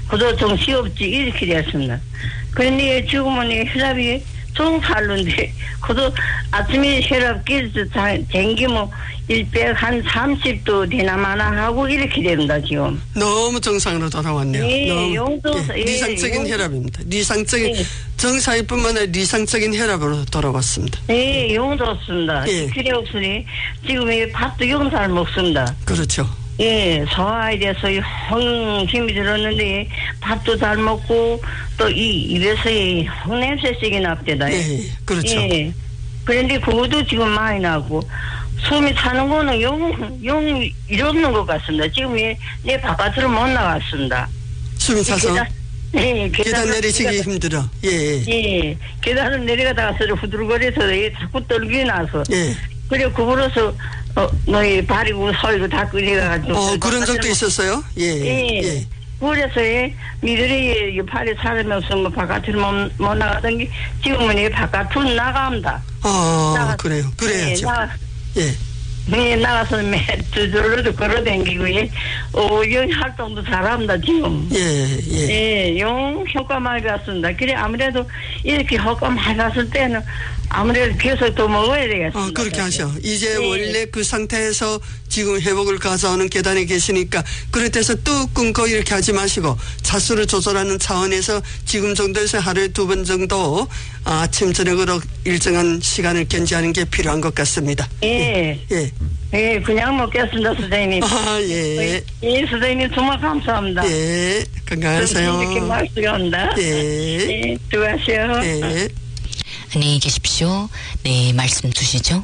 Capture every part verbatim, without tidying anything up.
그도 정신없지 이렇게 됐습니다. 그런데 지금은 이 혈압이 정팔로인데 그도 아침에 혈압 계속 댕기면 일백 삼십 도 되나 마나 하고 이렇게 됩니다 지금. 너무 정상으로 돌아왔네요. 예, 너무, 용도, 예, 예, 리상적인 용... 혈압입니다. 리상적인 예. 정상뿐만 아니라 리상적인 혈압으로 돌아왔습니다. 예, 용 좋습니다. 예. 필요 없으니 지금 이 밥도 용 잘 먹습니다. 그렇죠. 예, 소화에 대해서 흥 힘이 들었는데 밥도 잘 먹고 또 이 입에서 흥 냄새색이 납니다. 예, 그렇죠. 예. 그런데 그것도 지금 많이 나고 숨이 차는 거는 용, 용 이러는 것 같습니다. 지금 내 바깥으로 못 나갔습니다. 숨이 차서 계단, 예, 계단 내리시기 내려가다, 힘들어. 예, 예, 계단을 내려가다가 후들거려서 자꾸 떨기 나서. 예. 그래 그걸로서 어, 너희 발이고 서이고 다 끓여가지고. 어, 그런 적도 있었어요? 예. 예. 예. 그래서 예, 미들이 발에 사람이 없으면 바깥으로 못, 못 나가던 게 지금은 이 바깥으로 나갑니다. 아, 나가, 그래요. 그래야죠. 예, 나가, 예. 예, 나가서 매, 저절로도 걸어다니고, 예, 어, 영 활동도 잘합니다, 지금. 예, 예. 예, 영 효과 많이 봤습니다. 그래, 아무래도 이렇게 효과 많이 봤을 때는 아무래도 계속 더 먹어야 되겠습니다. 어, 그렇게 하셔. 이제 예. 원래 그 상태에서 지금 회복을 가져오는 계단에 계시니까 그럴 때서 뚝 끊고 이렇게 하지 마시고 차수를 조절하는 차원에서 지금 정도에서 하루에 두 번 정도 아침 저녁으로 일정한 시간을 견제하는 게 필요한 것 같습니다. 예. 예. 예, 그냥 먹겠습니다, 선생님. 아, 예. 예, 선생님 정말 감사합니다. 예. 건강하세요. 이렇게 말씀합니다. 예. 예, 수고하세요. 예. 안녕히 계십시오. 네, 말씀 주시죠.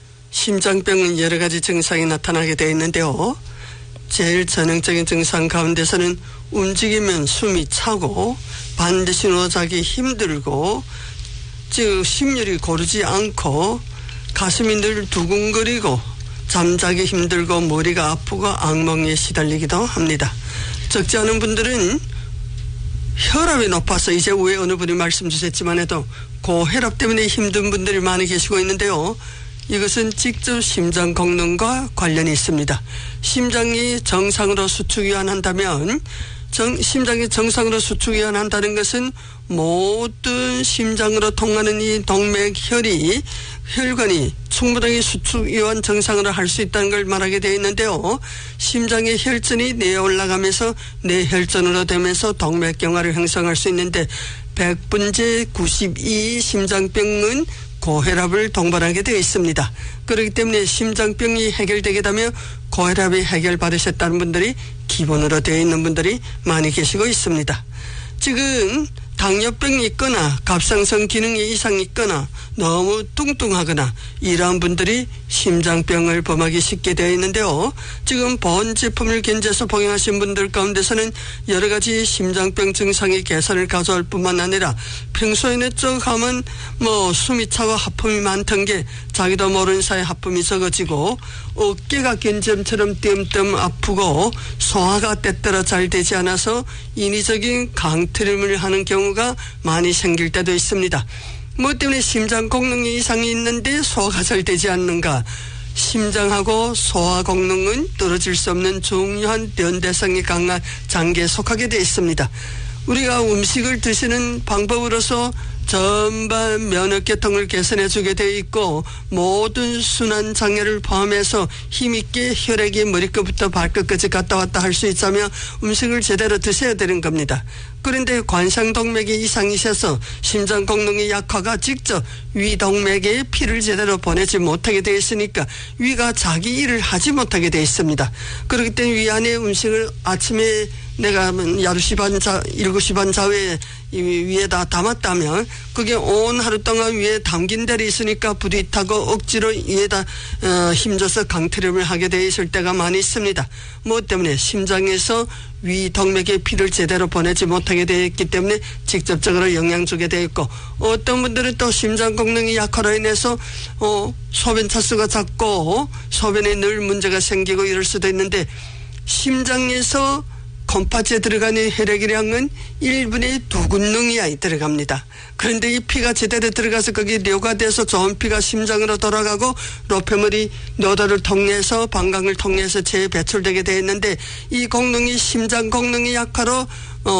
심장병은 여러 가지 증상이 나타나게 되어 있는데요. 제일 전형적인 증상 가운데서는 움직이면 숨이 차고 반드시 누워 자기 힘들고 즉 심혈이 고르지 않고 가슴이 늘 두근거리고 잠자기 힘들고 머리가 아프고 악몽에 시달리기도 합니다. 적지 않은 분들은 혈압이 높아서 이제 위에 어느 분이 말씀 주셨지만 해도 고혈압 때문에 힘든 분들이 많이 계시고 있는데요. 이것은 직접 심장功能과 관련이 있습니다. 심장이 정상으로 수축이완한다면 정, 심장이 정상으로 수축이완한다는 것은 모든 심장으로 통하는 이 동맥혈이 혈관이 충분하게 수축이완 정상으로 할 수 있다는 걸 말하게 되어 있는데요. 심장의 혈전이 내에 올라가면서 뇌혈전으로 되면서 동맥경화를 형성할 수 있는데 백 분째 구십이 심장병은 고혈압을 동반하게 되어 있습니다. 그렇기 때문에 심장병이 해결되게 되면 고혈압이 해결받으셨다는 분들이 기본으로 되어 있는 분들이 많이 계시고 있습니다. 지금 당뇨병이 있거나 갑상선 기능이 이상이 있거나 너무 뚱뚱하거나 이러한 분들이 심장병을 범하기 쉽게 되어 있는데요. 지금 보온 제품을 견제해서 복용하신 분들 가운데서는 여러 가지 심장병 증상의 개선을 가져올 뿐만 아니라 평소에는 쭉 하면 뭐 숨이 차고 하품이 많던 게 자기도 모르는 사이에 하품이 적어지고 어깨가 견점처럼 띄엄띄엄 아프고 소화가 때때로 잘 되지 않아서 인위적인 강트림을 하는 경우가 많이 생길 때도 있습니다. 뭐 때문에 심장功能이 이상이 있는데 소화가 잘 되지 않는가? 심장하고 소화功能은 떨어질 수 없는 중요한 연대성이 강한 장기에 속하게 되어 있습니다. 우리가 음식을 드시는 방법으로서 전반 면역계통을 개선해 주게 되어 있고 모든 순환 장애를 포함해서 힘있게 혈액이 머리끝부터 발끝까지 갔다 왔다 할 수 있자면 음식을 제대로 드셔야 되는 겁니다. 그런데 관상동맥이 이상이셔서 심장功能이 약화가 직접 위동맥에 피를 제대로 보내지 못하게 되어 있으니까 위가 자기 일을 하지 못하게 되어 있습니다. 그렇기 때문에 위 안에 음식을 아침에 내가 여덟 시 반 자, 일곱 시 반 자회에 위에다 담았다면 그게 온 하루 동안 위에 담긴 데를 있으니까 부딪하고 억지로 위에다 어, 힘줘서 강트림을 하게 되어 있을 때가 많이 있습니다. 뭐 때문에 심장에서 위 동맥에 피를 제대로 보내지 못하게 되어 있기 때문에 직접적으로 영향 주게 되어 있고 어떤 분들은 또 심장功能이 약화로 인해서 어, 소변 차수가 작고 소변에 늘 문제가 생기고 이럴 수도 있는데 심장에서 콩팥에 들어가는 혈액량은 일 분에 두 군능이야 들어갑니다. 그런데 이 피가 제대로 들어가서 거기 료가 돼서 좋은 피가 심장으로 돌아가고 로페물이 노도를 통해서 방광을 통해서 재배출되게 되어 있는데 이功能이 심장功能이 약화로